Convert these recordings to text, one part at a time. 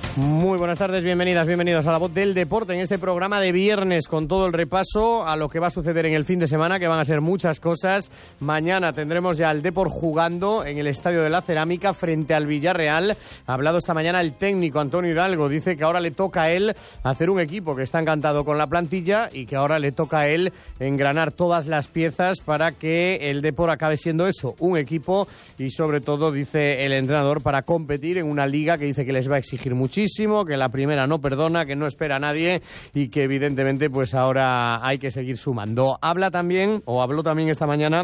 Muy buenas tardes, bienvenidos a La Voz del Deporte en este programa de viernes con todo el repaso a lo que va a suceder en el fin de semana, que van a ser muchas cosas. Mañana tendremos ya al Depor jugando en el Estadio de la Cerámica frente al Villarreal. Ha hablado esta mañana el técnico Antonio Hidalgo, dice que ahora le toca a él hacer un equipo que está encantado con la plantilla y que ahora le toca a él engranar todas las piezas para que el Depor acabe siendo eso, un equipo y sobre todo, dice el entrenador, para competir en una liga que dice que les va a exigir muchísimo, que la primera no perdona, que no espera a nadie y que evidentemente pues ahora hay que seguir sumando. Habló también esta mañana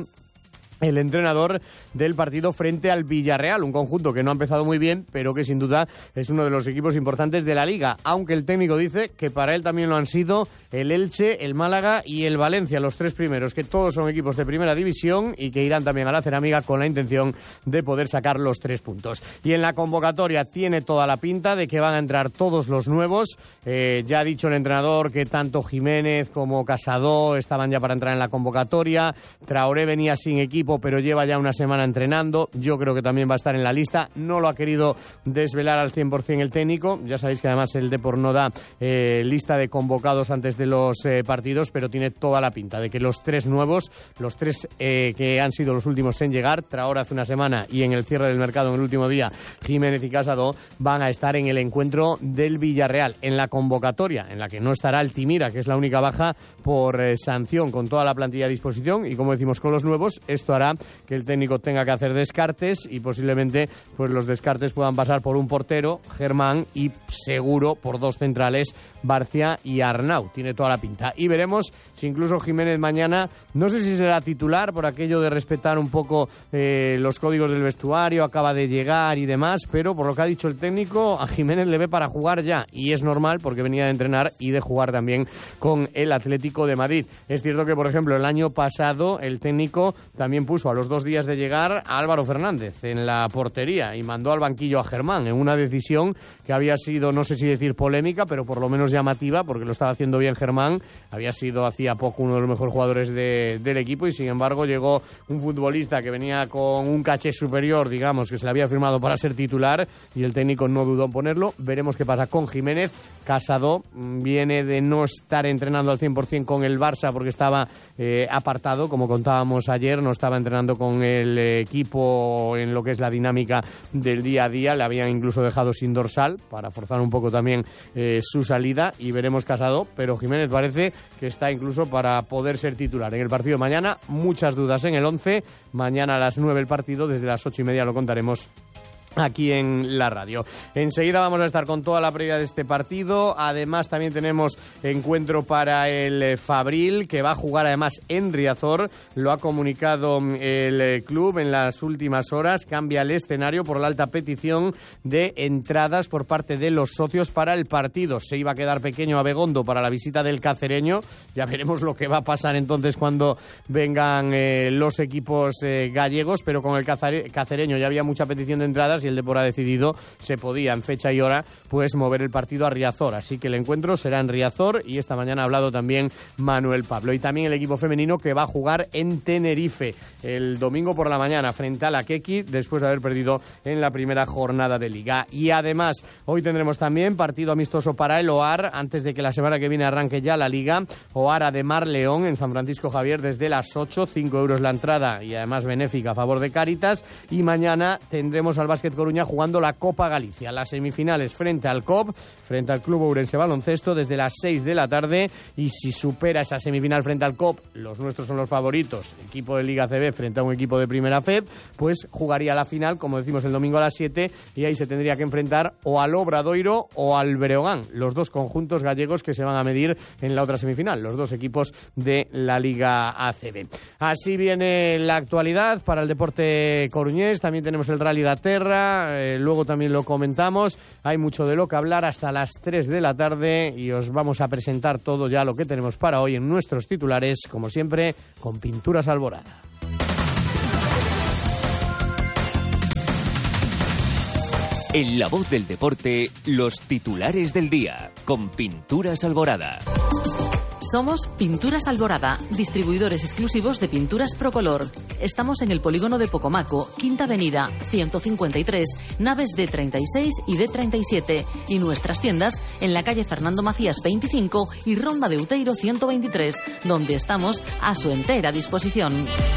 el entrenador del partido frente al Villarreal, un conjunto que no ha empezado muy bien, pero que sin duda es uno de los equipos importantes de la Liga, aunque el técnico dice que para él también lo han sido el Elche, el Málaga y el Valencia, los tres primeros, que todos son equipos de primera división y que irán también a la Cerámica con la intención de poder sacar los 3 puntos. Y en la convocatoria tiene toda la pinta de que van a entrar todos los nuevos. Ya ha dicho el entrenador que tanto Jiménez como Casado estaban ya para entrar en la convocatoria. Traoré venía sin equipo, pero lleva ya una semana entrenando. Yo creo que también va a estar en la lista. No lo ha querido desvelar al 100% el técnico. Ya sabéis que además el Depor no da lista de convocados antes de los partidos, pero tiene toda la pinta de que los 3 nuevos, los 3 que han sido los últimos en llegar, Traoré hace una semana y en el cierre del mercado en el último día, Jiménez y Casado, van a estar en el encuentro del Villarreal. En la convocatoria, en la que no estará Altimira, que es la única baja por sanción, con toda la plantilla a disposición y, como decimos, con los nuevos, esto hará que el técnico tenga que hacer descartes y posiblemente pues los descartes puedan pasar por un portero, Germán, y seguro por 2 centrales, Barcia y Arnau. Tiene toda la pinta. Y veremos si incluso Jiménez mañana, no sé si será titular por aquello de respetar un poco los códigos del vestuario, acaba de llegar y demás, pero por lo que ha dicho el técnico, a Jiménez le ve para jugar ya, y es normal porque venía de entrenar y de jugar también con el Atlético de Madrid. Es cierto que, por ejemplo, el año pasado el técnico también puso a los 2 días de llegar a Álvaro Fernández en la portería y mandó al banquillo a Germán en una decisión que había sido, no sé si decir polémica, pero por lo menos llamativa, porque lo estaba haciendo bien Germán. Había sido hacía poco uno de los mejores jugadores del equipo y sin embargo llegó un futbolista que venía con un caché superior, digamos, que se le había firmado para ser titular y el técnico no dudó en ponerlo. Veremos qué pasa con Jiménez. Casado viene de no estar entrenando al 100% con el Barça porque estaba apartado, como contábamos ayer, no estaba entrenando con el equipo en lo que es la dinámica del día a día. Le habían incluso dejado sin dorsal para forzar un poco también su salida y veremos Casado, pero Jiménez parece que está incluso para poder ser titular en el partido de mañana. Muchas dudas en el 11. Mañana a las 9 el partido, desde las 8:30 lo contaremos aquí en la radio. Enseguida vamos a estar con toda la previa de este partido. Además también tenemos encuentro para el Fabril, que va a jugar además en Riazor. Lo ha comunicado el club en las últimas horas. Cambia el escenario por la alta petición de entradas por parte de los socios para el partido. Se iba a quedar pequeño Abegondo para la visita del Cacereño. Ya veremos lo que va a pasar entonces cuando vengan los equipos gallegos, pero con el Cacereño ya había mucha petición de entradas y el Depor ha decidido, se podía en fecha y hora, pues mover el partido a Riazor. Así que el encuentro será en Riazor y esta mañana ha hablado también Manuel Pablo. Y también el equipo femenino que va a jugar en Tenerife el domingo por la mañana frente a la Keki, después de haber perdido en la primera jornada de Liga. Y además, hoy tendremos también partido amistoso para el OAR, antes de que la semana que viene arranque ya la Liga. OAR Ademar León en San Francisco Javier desde las 8, 5 euros la entrada y además benéfica a favor de Cáritas. Y mañana tendremos al Básquet Coruña jugando la Copa Galicia, las semifinales frente al COP, frente al Club Ourense Baloncesto desde las 6 de la tarde, y si supera esa semifinal frente al COP, los nuestros son los favoritos, equipo de Liga CB frente a un equipo de Primera FED, pues jugaría la final, como decimos, el domingo a las 7, y ahí se tendría que enfrentar o al Obradoiro o al Breogán, los dos conjuntos gallegos que se van a medir en la otra semifinal, los dos equipos de la Liga ACB. Así viene la actualidad para el deporte coruñés. También tenemos el Rally da Terra, luego también lo comentamos. Hay mucho de lo que hablar hasta las 3 de la tarde y os vamos a presentar todo ya lo que tenemos para hoy en nuestros titulares, como siempre, con Pinturas Alborada. En La Voz del Deporte, los titulares del día, con Pinturas Alborada. Somos Pinturas Alborada, distribuidores exclusivos de pinturas Procolor. Estamos en el polígono de Pocomaco, Quinta Avenida, 153, naves D36 y D37, y nuestras tiendas en la calle Fernando Macías 25 y Ronda de Uteiro 123, donde estamos a su entera disposición.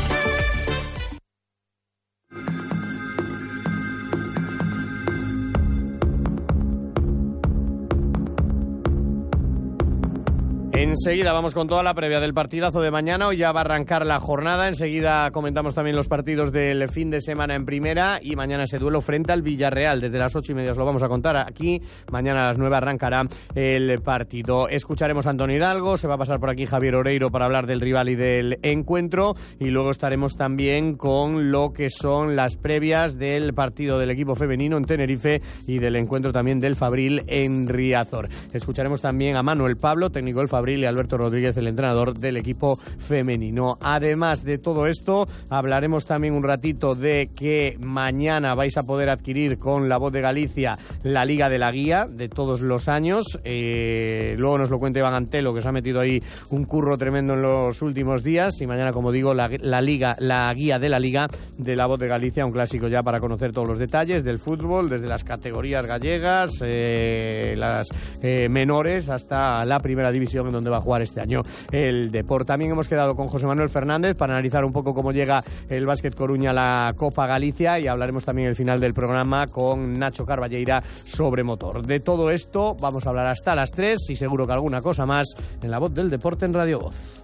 Enseguida vamos con toda la previa del partidazo de mañana. Hoy ya va a arrancar la jornada. Enseguida comentamos también los partidos del fin de semana en primera. Y mañana ese duelo frente al Villarreal. Desde las 8:30 os lo vamos a contar aquí. Mañana a las 9 arrancará el partido. Escucharemos a Antonio Hidalgo. Se va a pasar por aquí Javier Oreiro para hablar del rival y del encuentro. Y luego estaremos también con lo que son las previas del partido del equipo femenino en Tenerife y del encuentro también del Fabril en Riazor. Escucharemos también a Manuel Pablo, técnico del Fabril, y Alberto Rodríguez, el entrenador del equipo femenino. Además de todo esto, hablaremos también un ratito de que mañana vais a poder adquirir con La Voz de Galicia la Liga de la Guía de todos los años. Luego nos lo cuenta Iván Antelo, que se ha metido ahí un curro tremendo en los últimos días. Y mañana, como digo, la guía de la Liga de La Voz de Galicia, un clásico ya para conocer todos los detalles del fútbol, desde las categorías gallegas, las menores, hasta la primera división, en donde va a jugar este año el Depor. También hemos quedado con José Manuel Fernández para analizar un poco cómo llega el Básquet Coruña a la Copa Galicia, y hablaremos también el final del programa con Nacho Carballeira sobre motor. De todo esto vamos a hablar hasta las 3 y seguro que alguna cosa más en La Voz del Deporte en Radio Voz.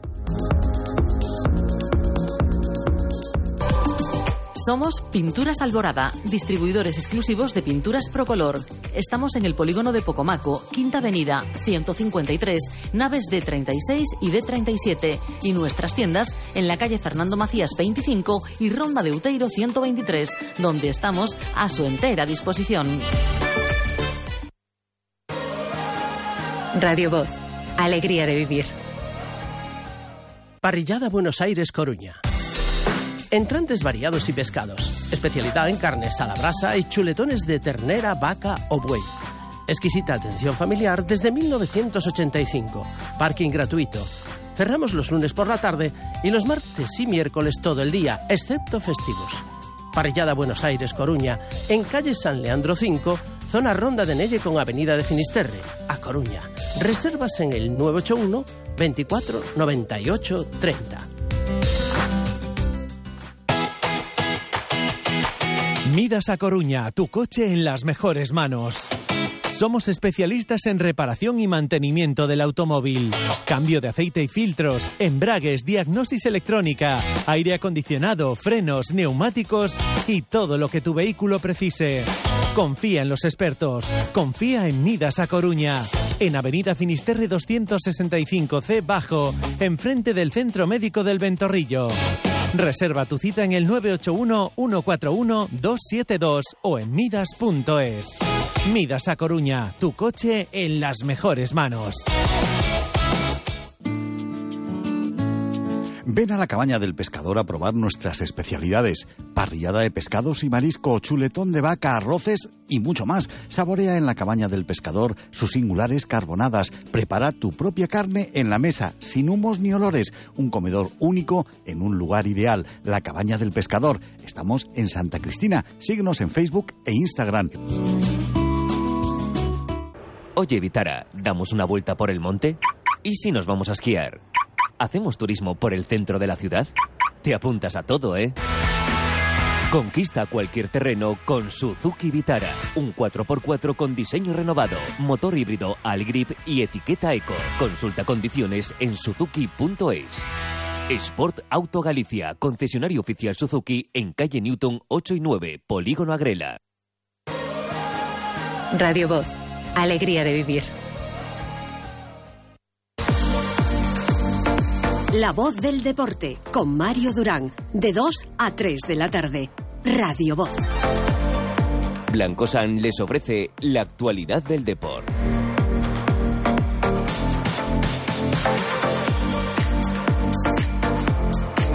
Somos Pinturas Alborada, distribuidores exclusivos de pinturas Procolor. Estamos en el polígono de Pocomaco, Quinta Avenida, 153, naves D36 y D37, y nuestras tiendas en la calle Fernando Macías 25 y Ronda de Uteiro 123, donde estamos a su entera disposición. Radio Voz, alegría de vivir. Parrillada Buenos Aires Coruña. Entrantes variados y pescados, especialidad en carnes a la brasa y chuletones de ternera, vaca o buey. Exquisita atención familiar desde 1985. Parking gratuito. Cerramos los lunes por la tarde y los martes y miércoles todo el día, excepto festivos. Parrillada Buenos Aires Coruña, en calle San Leandro 5, zona Ronda de Nelle con avenida de Finisterre, a Coruña. Reservas en el 981 24 98 30. Midas a Coruña, tu coche en las mejores manos. Somos especialistas en reparación y mantenimiento del automóvil. Cambio de aceite y filtros, embragues, diagnosis electrónica, aire acondicionado, frenos, neumáticos y todo lo que tu vehículo precise. Confía en los expertos. Confía en Midas a Coruña. En Avenida Finisterre 265C Bajo, enfrente del Centro Médico del Ventorrillo. Reserva tu cita en el 981-141-272 o en midas.es. Midas a Coruña, tu coche en las mejores manos. Ven a la Cabaña del Pescador a probar nuestras especialidades. Parrillada de pescados y marisco, chuletón de vaca, arroces y mucho más. Saborea en la Cabaña del Pescador sus singulares carbonadas. Prepara tu propia carne en la mesa, sin humos ni olores. Un comedor único en un lugar ideal. La Cabaña del Pescador. Estamos en Santa Cristina. Síguenos en Facebook e Instagram. Oye, Vitara, ¿damos una vuelta por el monte? ¿Y si nos vamos a esquiar? ¿Hacemos turismo por el centro de la ciudad? Te apuntas a todo, ¿eh? Conquista cualquier terreno con Suzuki Vitara. Un 4x4 con diseño renovado, motor híbrido Allgrip y etiqueta Eco. Consulta condiciones en suzuki.es. Sport Auto Galicia, concesionario oficial Suzuki en calle Newton 8 y 9, Polígono Agrela. Radio Voz, alegría de vivir. La Voz del Deporte, con Mario Durán, de 2 a 3 de la tarde. Radio Voz. Blancosan les ofrece la actualidad del deporte.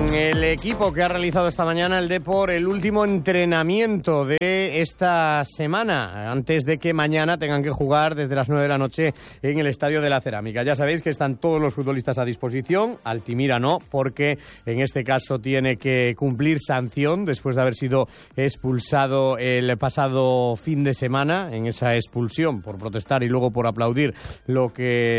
el equipo que ha realizado esta mañana el Depor el último entrenamiento de esta semana, antes de que mañana tengan que jugar desde las 9 de la noche en el Estadio de la Cerámica. Ya sabéis que están todos los futbolistas a disposición, Altimira no, porque en este caso tiene que cumplir sanción después de haber sido expulsado el pasado fin de semana, en esa expulsión por protestar y luego por aplaudir lo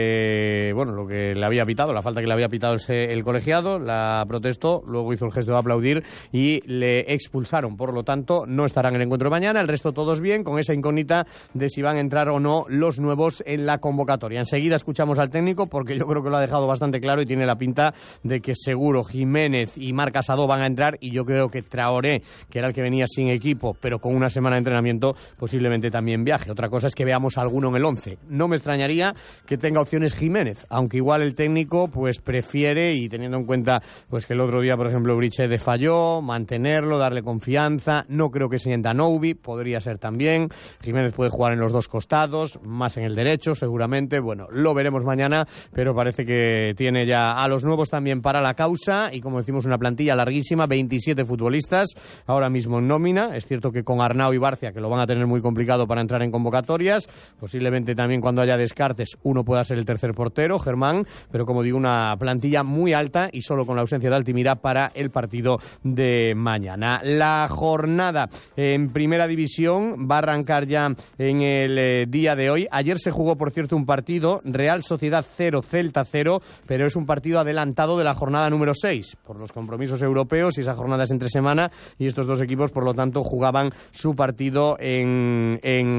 que le había pitado, la falta que le había pitado el colegiado. La protestó, luego hizo el gesto de aplaudir y le expulsaron. Por lo tanto, no estará en el encuentro de mañana. El resto todos bien, con esa incógnita de si van a entrar o no los nuevos en la convocatoria. Enseguida escuchamos al técnico, porque yo creo que lo ha dejado bastante claro y tiene la pinta de que seguro Jiménez y Marc Casado van a entrar, y yo creo que Traoré, que era el que venía sin equipo, pero con una semana de entrenamiento, posiblemente también viaje. Otra cosa es que veamos a alguno en el 11. No me extrañaría que tenga opciones Jiménez, aunque igual el técnico pues prefiere, y teniendo en cuenta pues que el otro día, por ejemplo, Brichede falló, mantenerlo, darle confianza. No creo que sienta Noubi, podría ser también. Jiménez puede jugar en los dos costados, más en el derecho seguramente. Bueno, lo veremos mañana, pero parece que tiene ya a los nuevos también para la causa, y como decimos, una plantilla larguísima, 27 futbolistas ahora mismo en nómina. Es cierto que con Arnau y Barcia, que lo van a tener muy complicado para entrar en convocatorias, posiblemente también cuando haya descartes uno pueda ser el tercer portero, Germán, pero como digo, una plantilla muy alta y solo con la ausencia de Altimira para el partido de mañana. La jornada en Primera División va a arrancar ya en el día de hoy. Ayer se jugó, por cierto, un partido, Real Sociedad 0, Celta 0, pero es un partido adelantado de la jornada número 6, por los compromisos europeos, y esa jornada es entre semana, y estos dos equipos, por lo tanto, jugaban su partido en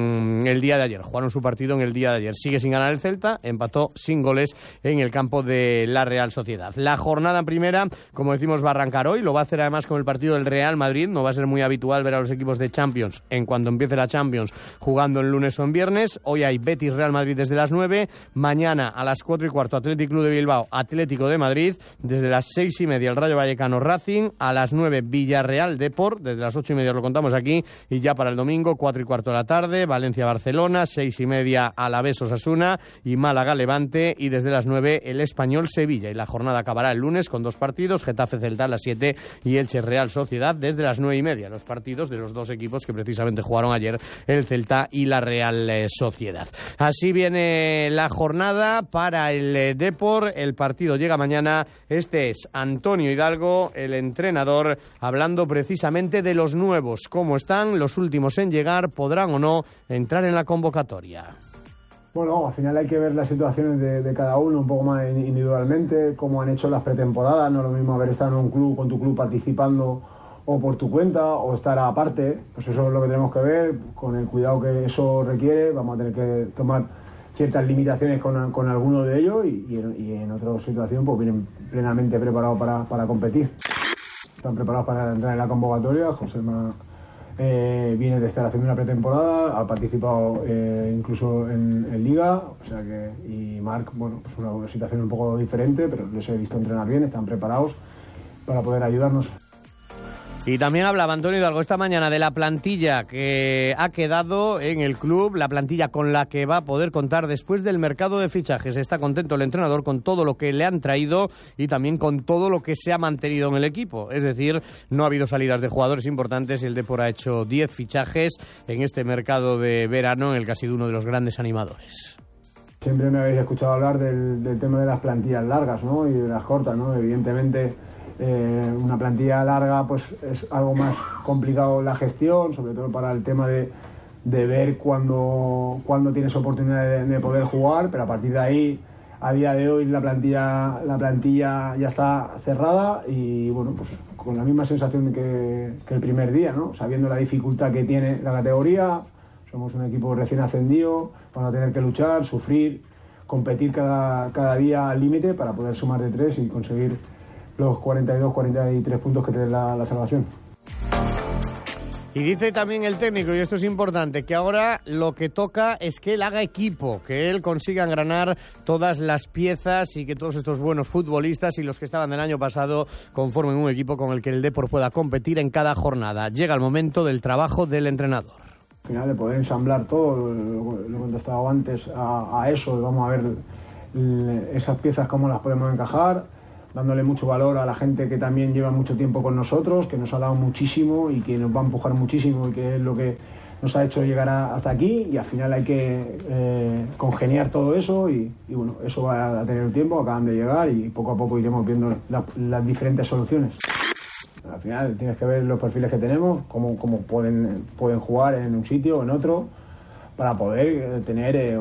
el día de ayer. Jugaron su partido en el día de ayer. Sigue sin ganar el Celta, empató sin goles en el campo de la Real Sociedad. La jornada en primera, como decimos, va a arrancar hoy. Lo va a hacer además con el partido del Real Madrid. No va a ser muy habitual ver a los equipos de Champions en cuando empiece la Champions jugando en lunes o en viernes. Hoy hay Betis Real Madrid desde las 9. Mañana a las 4:15 Athletic Club de Bilbao, Atlético de Madrid. Desde las 6:30 el Rayo Vallecano Racing. A las 9 Villarreal Depor. Desde las 8:30 lo contamos aquí. Y ya para el domingo, 4:15 de la tarde, Valencia Barcelona. 6:30 Alavés Osasuna y Málaga Levante. Y desde las 9 el Español Sevilla. Y la jornada acabará el lunes con dos partidos, Getafe Celta a las 7 y Elche Real Sociedad desde las 9:30. Los partidos de los dos equipos que precisamente jugaron ayer, el Celta y la Real Sociedad. Así viene la jornada para el Depor. El partido llega mañana. Este es Antonio Hidalgo, el entrenador, hablando precisamente de los nuevos. ¿Cómo están? Los últimos en llegar, ¿podrán o no entrar en la convocatoria? Bueno, al final hay que ver las situaciones de cada uno un poco más individualmente, cómo han hecho las pretemporadas. No es lo mismo haber estado en un club, con tu club participando, o por tu cuenta, o estar aparte. Pues eso es lo que tenemos que ver, con el cuidado que eso requiere. Vamos a tener que tomar ciertas limitaciones con alguno de ellos, y en otra situación pues vienen plenamente preparados para competir. Están preparados para entrar en la convocatoria. Josema viene de estar haciendo una pretemporada, ha participado incluso en Liga, o sea que, y Marc, bueno, pues una situación un poco diferente, pero les he visto entrenar bien, están preparados para poder ayudarnos. Y también hablaba Antonio Hidalgo esta mañana de la plantilla que ha quedado en el club, la plantilla con la que va a poder contar después del mercado de fichajes. Está contento el entrenador con todo lo que le han traído y también con todo lo que se ha mantenido en el equipo. Es decir, no ha habido salidas de jugadores importantes y el Depor ha hecho 10 fichajes en este mercado de verano en el que ha sido uno de los grandes animadores. Siempre me habéis escuchado hablar del tema de las plantillas largas, ¿no? Y de las cortas, ¿no? Evidentemente, una plantilla larga pues es algo más complicado la gestión, sobre todo para el tema de ver cuándo tienes oportunidad de poder jugar, pero a partir de ahí, a día de hoy la plantilla ya está cerrada, y bueno, pues con la misma sensación que el primer día, ¿no? Sabiendo la dificultad que tiene la categoría. Somos un equipo recién ascendido, vamos a tener que luchar, sufrir, competir cada día al límite para poder sumar de 3 y conseguir los 42-43 puntos que te den la salvación. Y dice también el técnico, y esto es importante, que ahora lo que toca es que él haga equipo, que él consiga engranar todas las piezas y que todos estos buenos futbolistas y los que estaban del año pasado conformen un equipo con el que el Depor pueda competir en cada jornada. Llega el momento del trabajo del entrenador. Al final, de poder ensamblar todo, lo he contestado antes, a eso, vamos a ver esas piezas cómo las podemos encajar, dándole mucho valor a la gente que también lleva mucho tiempo con nosotros, que nos ha dado muchísimo y que nos va a empujar muchísimo y que es lo que nos ha hecho llegar hasta aquí, y al final hay que congeniar todo eso y bueno, eso va a tener un tiempo, acaban de llegar y poco a poco iremos viendo las diferentes soluciones. Al final tienes que ver los perfiles que tenemos, cómo pueden jugar en un sitio o en otro, para poder tener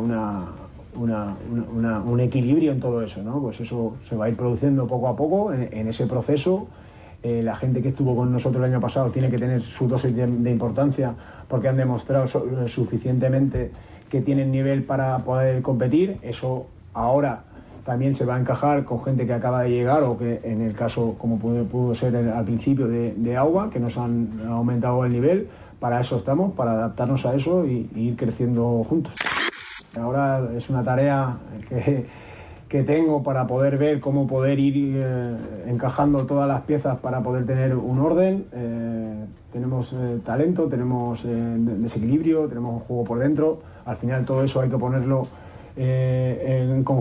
un equilibrio en todo eso, ¿no? Pues eso se va a ir produciendo poco a poco en ese proceso. La gente que estuvo con nosotros el año pasado tiene que tener su dosis de importancia, porque han demostrado suficientemente que tienen nivel para poder competir. Eso ahora también se va a encajar con gente que acaba de llegar, o que en el caso, como pudo ser al principio de Agua, que nos han aumentado el nivel. Para eso estamos, para adaptarnos a eso y ir creciendo juntos. Ahora es una tarea que tengo para poder ver cómo poder ir encajando todas las piezas para poder tener un orden. Tenemos talento, tenemos desequilibrio, tenemos un juego por dentro. Al final todo eso hay que ponerlo en conjunto.